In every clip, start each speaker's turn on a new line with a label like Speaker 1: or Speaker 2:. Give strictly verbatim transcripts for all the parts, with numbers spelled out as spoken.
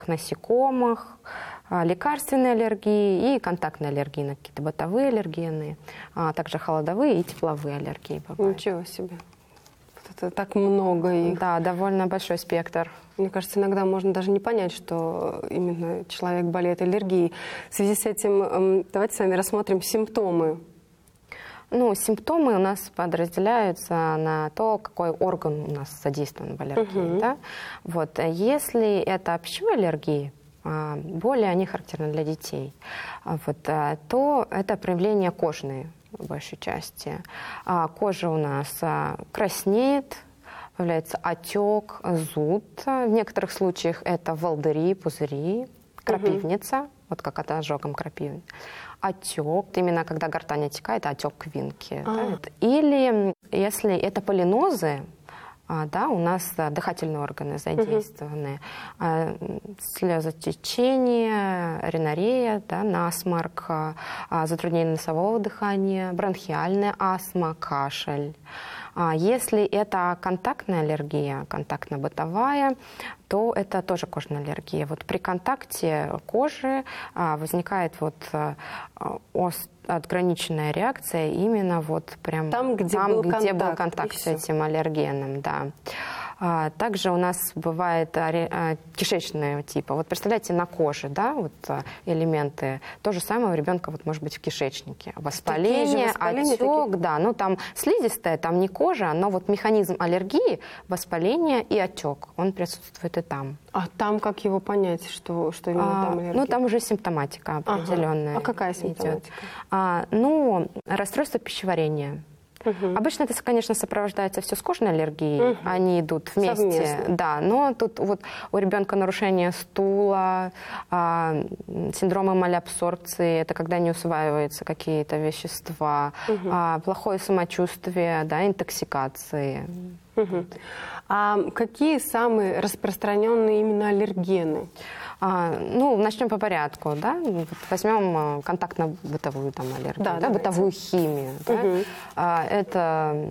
Speaker 1: насекомых, лекарственные аллергии и контактные аллергии на какие-то бытовые аллергены, а также холодовые и тепловые аллергии бывают.
Speaker 2: Ничего себе. Это так много их.
Speaker 1: Да, довольно большой спектр.
Speaker 2: Мне кажется, иногда можно даже не понять, что именно человек болеет аллергией. В связи с этим давайте с вами рассмотрим симптомы.
Speaker 1: Ну, симптомы у нас подразделяются на то, какой орган у нас задействован в аллергии. Угу. Да? Вот. Если это пищевые аллергии, боли, они характерны для детей, вот, то это проявления кожные в большей части. Кожа у нас краснеет, появляется отек, зуд. В некоторых случаях это волдыри, пузыри, крапивница, угу. вот как это ожогом крапивы. Отек, именно когда гортань отекает, отек квинки.
Speaker 2: А.
Speaker 1: Да? Или если это полинозы, да, у нас дыхательные органы задействованы, угу. слезотечение, ринорея, да, насморк, затруднение носового дыхания, бронхиальная астма, кашель. Если это контактная аллергия, контактно-бытовая, то это тоже кожная аллергия. Вот при контакте кожи возникает вот отграниченная реакция именно вот прям
Speaker 2: там, где,
Speaker 1: там,
Speaker 2: был,
Speaker 1: где
Speaker 2: контакт,
Speaker 1: был контакт с этим аллергеном, да. Также у нас бывает кишечного типа. Вот представляете, на коже, да, вот элементы. То же самое у ребенка вот может быть в кишечнике. Воспаление, отек, такие? Да. Ну там слизистая, там не кожа, но вот механизм аллергии, воспаление и отек, он присутствует и там.
Speaker 2: А там как его понять, что, что именно
Speaker 1: а,
Speaker 2: там аллергия?
Speaker 1: Ну там уже симптоматика определенная.
Speaker 2: Ага. А какая симптоматика?
Speaker 1: А, ну, расстройство пищеварения. Угу. Обычно это, конечно, сопровождается все с кожной аллергией, угу. они идут вместе, совместно. Да, но тут вот у ребенка нарушение стула, а, синдромы малябсорбции, это когда не усваиваются какие-то вещества, угу. а, плохое самочувствие, да, интоксикации.
Speaker 2: Угу. А какие самые распространенные именно аллергены?
Speaker 1: А, ну, начнем по порядку, да? Вот возьмем контактно-бытовую там аллергию, да, да, бытовую химию. Угу. Да? А, это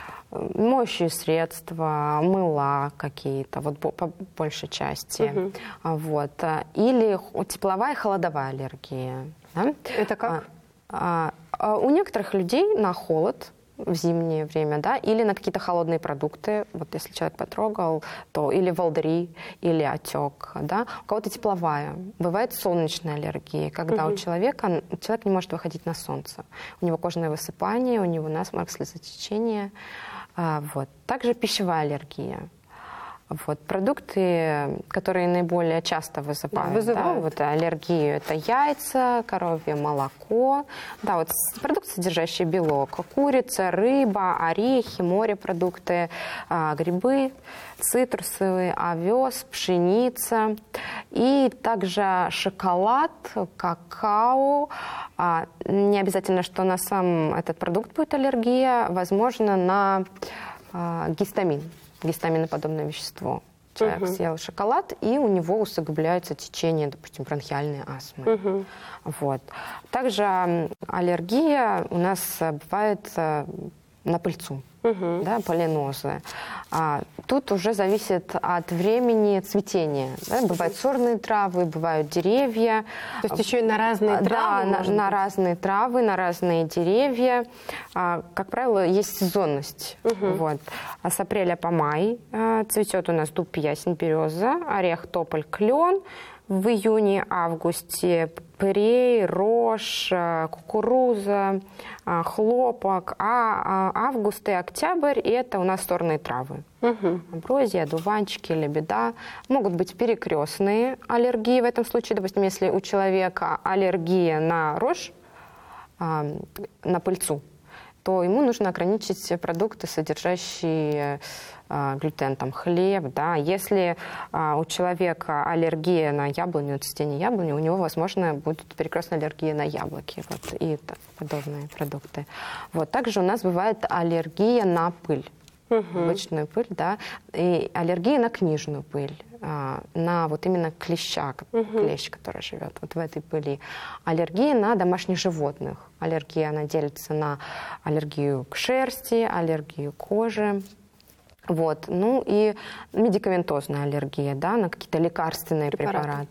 Speaker 1: моющие средства, мыла какие-то, вот по большей части. Угу. А, вот. Или тепловая и холодовая аллергия. Да?
Speaker 2: Это как?
Speaker 1: А, а, у некоторых людей на холод в зимнее время, да, или на какие-то холодные продукты, вот если человек потрогал, то или волдыри, или отек, да. У кого-то тепловая. Бывает солнечная аллергия, когда угу. у человека, человек не может выходить на солнце. У него кожное высыпание, у него насморк, слезотечение. А, вот. Также пищевая аллергия. Вот. Продукты, которые наиболее часто вызывают, вызывают. Да, вот, аллергию, это яйца, коровье молоко, да, вот, продукты, содержащие белок, курица, рыба, орехи, морепродукты, а, грибы, цитрусовые, овес, пшеница и также шоколад, какао. А, не обязательно, что на сам этот продукт будет аллергия, возможно, на а, гистамин. Гистаминоподобное вещество. Человек uh-huh. съел шоколад, и у него усугубляется течение, допустим, бронхиальной астмы. Uh-huh. Вот. Также аллергия у нас бывает на пыльцу, uh-huh. да, полинозы. А, тут уже зависит от времени цветения. Да? Бывают сорные травы, бывают деревья.
Speaker 2: То есть еще и на разные травы?
Speaker 1: Да, на, на разные травы, на разные деревья. А, как правило, есть сезонность. Uh-huh. Вот. А с апреля по май а, цветет у нас дуб, ясень, береза, орех, тополь, клен. В июне-августе пырей, рожь, кукуруза, хлопок, а август и октябрь – это у нас сорные травы. Угу. Амброзия, одуванчики, лебеда. Могут быть перекрестные аллергии в этом случае. Допустим, если у человека аллергия на рожь, на пыльцу, то ему нужно ограничить продукты, содержащие а, глютен, там, хлеб. Да. Если а, у человека аллергия на яблоню, цветение яблони, у него, возможно, будет перекрестная аллергия на яблоки вот, и так, подобные продукты. Вот. Также у нас бывает аллергия на пыль. Угу. Обычную пыль, да, и аллергия на книжную пыль, а, на вот именно клеща, угу. клещ, который живет вот в этой пыли. Аллергия на домашних животных. Аллергия, она делится на аллергию к шерсти, аллергию к коже. Вот. Ну и медикаментозная аллергия, да, на какие-то лекарственные
Speaker 2: Препараты.
Speaker 1: препараты.